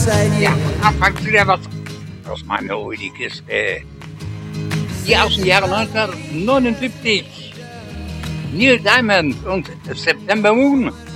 Ja, anfangs wieder was aus meiner Oldie-Kiste. Hier aus dem Jahre 1979. Neil Diamond und September Moon.